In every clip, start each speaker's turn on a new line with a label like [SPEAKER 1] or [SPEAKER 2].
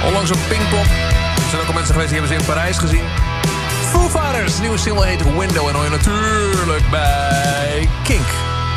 [SPEAKER 1] Onlangs op Pinkpop. Er zijn ook al mensen geweest die hebben ze in Parijs gezien. Foo Fighters, de nieuwe single heet Window. En hoor je natuurlijk bij Kink.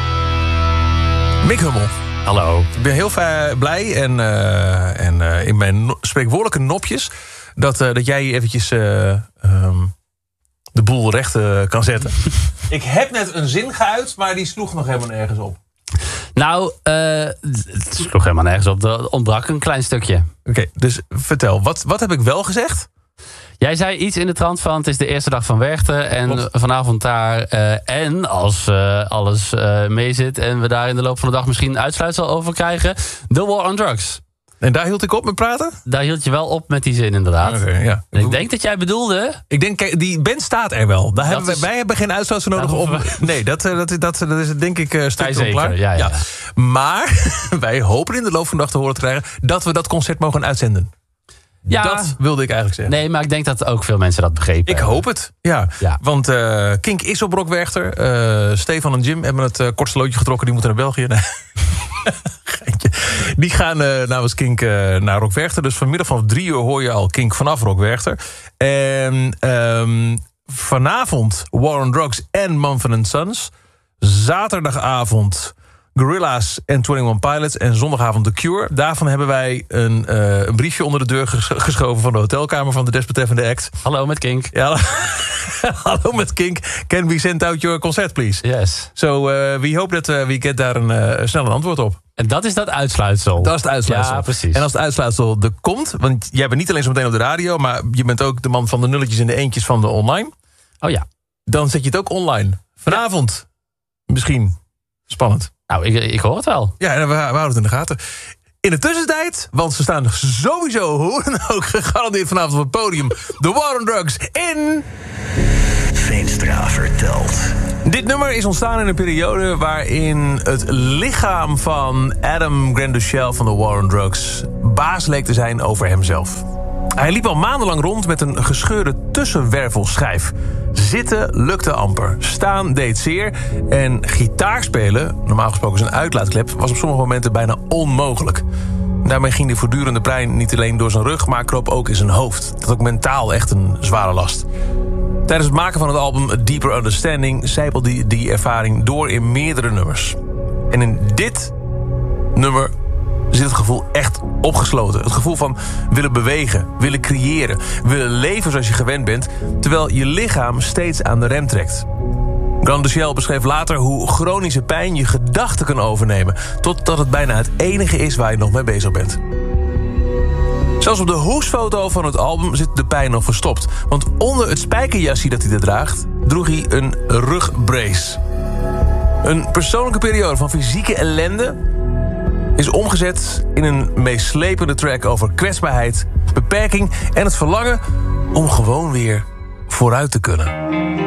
[SPEAKER 1] Mick Hummel.
[SPEAKER 2] Hallo.
[SPEAKER 1] Ik ben heel blij en in mijn spreekwoordelijke nopjes... dat jij eventjes de boel recht kan zetten. Ik heb net een zin geuit, maar die sloeg nog helemaal nergens op.
[SPEAKER 2] Nou, het sloeg helemaal nergens op. Er ontbrak een klein stukje.
[SPEAKER 1] Oké, dus vertel. Wat heb ik wel gezegd?
[SPEAKER 2] Jij zei iets in de trant van... het is de eerste dag van Werchter en
[SPEAKER 1] Klopt.
[SPEAKER 2] vanavond daar... en als alles mee zit... en we daar in de loop van de dag misschien een uitsluitsel over krijgen... de war on drugs.
[SPEAKER 1] En daar hield ik op met praten?
[SPEAKER 2] Daar hield je wel op met die zin inderdaad.
[SPEAKER 1] Okay, ja.
[SPEAKER 2] En ik denk dat jij bedoelde...
[SPEAKER 1] Ik denk, kijk, die band staat er wel. Wij hebben geen uitsluitsel nodig om... Nee, dat is denk ik stuk klaar.
[SPEAKER 2] Ja.
[SPEAKER 1] Maar wij hopen in de loop van de dag te horen te krijgen... dat we dat concert mogen uitzenden.
[SPEAKER 2] Ja.
[SPEAKER 1] Dat wilde ik eigenlijk zeggen.
[SPEAKER 2] Nee, maar ik denk dat ook veel mensen dat begrepen.
[SPEAKER 1] Ik hoop het, ja. Want Kink is op Rock Werchter. Stefan en Jim hebben het kortste loodje getrokken. Die moeten naar België. Nee. Geintje. Die gaan namens Kink naar Rock Werchter. Dus vanmiddag van 3 uur hoor je al Kink vanaf Rock Werchter. En vanavond War on Drugs en Mumford & Sons. Zaterdagavond Gorillaz en 21 Pilots. En zondagavond The Cure. Daarvan hebben wij een briefje onder de deur geschoven... van de hotelkamer van de desbetreffende act.
[SPEAKER 2] Hallo met Kink.
[SPEAKER 1] Ja, hallo met Kink. Can we send out your concert, please?
[SPEAKER 2] Yes.
[SPEAKER 1] So we hope that we get daar snel een antwoord op.
[SPEAKER 2] En dat is dat uitsluitsel.
[SPEAKER 1] Dat is het uitsluitsel.
[SPEAKER 2] Ja, precies.
[SPEAKER 1] En als het uitsluitsel er komt... want jij bent niet alleen zo meteen op de radio... maar je bent ook de man van de nulletjes en de eentjes van de online.
[SPEAKER 2] Oh ja.
[SPEAKER 1] Dan zet je het ook online. Vanavond. Misschien. Spannend.
[SPEAKER 2] Nou, ik hoor het wel.
[SPEAKER 1] Ja, en we houden het in de gaten. In de tussentijd, want ze staan sowieso... hoe dan ook gegarandeerd vanavond op het podium... The War on Drugs in...
[SPEAKER 3] Veenstra vertelt.
[SPEAKER 1] Dit nummer is ontstaan in een periode waarin het lichaam van Adam Granduchel van The War on Drugs baas leek te zijn over hemzelf. Hij liep al maandenlang rond met een gescheurde tussenwervelschijf. Zitten lukte amper, staan deed zeer en gitaarspelen, normaal gesproken zijn uitlaatklep, was op sommige momenten bijna onmogelijk. Daarmee ging de voortdurende pijn niet alleen door zijn rug, maar kroop ook in zijn hoofd. Dat ook mentaal echt een zware last. Tijdens het maken van het album A Deeper Understanding zijpelde die ervaring door in meerdere nummers. En in dit nummer zit het gevoel echt opgesloten. Het gevoel van willen bewegen, willen creëren, willen leven zoals je gewend bent, terwijl je lichaam steeds aan de rem trekt. Granduchel beschreef later hoe chronische pijn je gedachten kan overnemen, totdat het bijna het enige is waar je nog mee bezig bent. Zelfs op de hoesfoto van het album zit de pijn nog verstopt. Want onder het spijkerjasje dat hij er draagt, droeg hij een rugbrace. Een persoonlijke periode van fysieke ellende is omgezet in een meeslepende track over kwetsbaarheid, beperking en het verlangen om gewoon weer vooruit te kunnen.